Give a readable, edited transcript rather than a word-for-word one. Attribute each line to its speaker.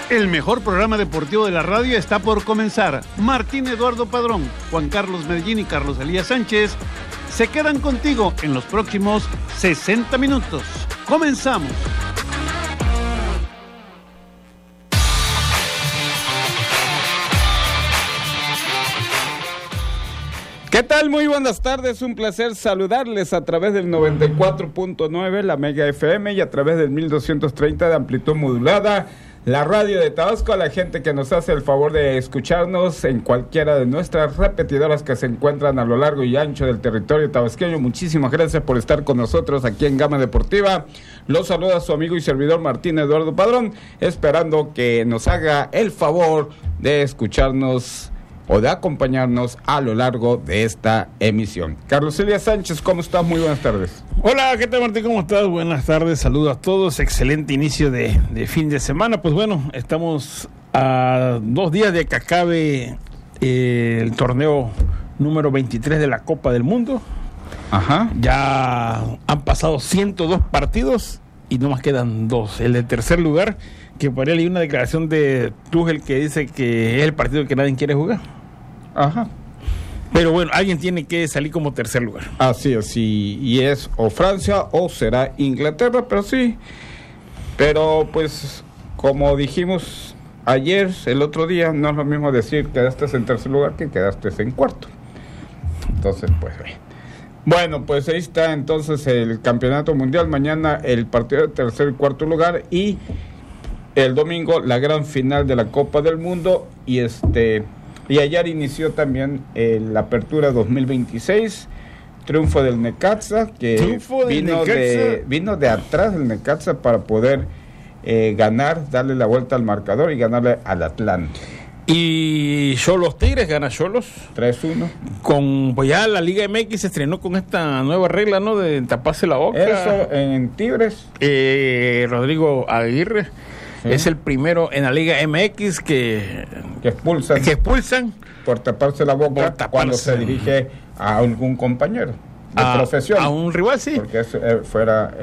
Speaker 1: El mejor programa deportivo de la radio está por comenzar. Martín Eduardo Padrón, Juan Carlos Medellín y Carlos Elías Sánchez se quedan contigo en los próximos 60 minutos. ¡Comenzamos!
Speaker 2: ¿Qué tal? Muy buenas tardes, un placer saludarles a través del 94.9, la Mega FM, y a través del 1230 de amplitud modulada, la radio de Tabasco, a la gente que nos hace el favor de escucharnos en cualquiera de nuestras repetidoras que se encuentran a lo largo y ancho del territorio tabasqueño. Muchísimas gracias por estar con nosotros aquí en Gama Deportiva. Los saluda su amigo y servidor Martín Eduardo Padrón, esperando que nos haga el favor de escucharnos o de acompañarnos a lo largo de esta emisión. Carlos Elías Sánchez, ¿cómo estás? Muy buenas tardes.
Speaker 3: Hola, ¿qué tal, Martín? ¿Cómo estás? Buenas tardes, saludos a todos, excelente inicio de fin de semana. Pues bueno, estamos a 2 días de que acabe el torneo número 23 de la Copa del Mundo.
Speaker 2: Ajá.
Speaker 3: Ya han pasado 102 partidos y nomás quedan 2. El de tercer lugar, que por ahí hay una declaración de Tuchel que dice que es el partido que nadie quiere jugar.
Speaker 2: Ajá.
Speaker 3: Pero bueno, alguien tiene que salir como tercer lugar.
Speaker 2: Así es, y es o Francia o será Inglaterra, pero sí. Pero pues, como dijimos ayer, el otro día, no es lo mismo decir quedaste en tercer lugar que quedaste en cuarto. Entonces, pues, bueno, pues ahí está entonces el campeonato mundial. Mañana el partido de tercer y cuarto lugar, y el domingo la gran final de la Copa del Mundo. Y ayer inició también la apertura 2026, triunfo del Necaxa, que vino de atrás del Necaxa para poder ganar, darle la vuelta al marcador y ganarle al Atlante.
Speaker 3: Y Xolos Tigres gana Xolos
Speaker 2: 3-1.
Speaker 3: Pues ya la Liga MX se estrenó con esta nueva regla, ¿no? De taparse la boca.
Speaker 2: Eso en Tigres.
Speaker 3: Rodrigo Aguirre. Sí. Es el primero en la Liga MX que expulsan
Speaker 2: por taparse la boca cuando se dirige a algún compañero de profesión.
Speaker 3: A un rival, sí.
Speaker 2: Porque fuera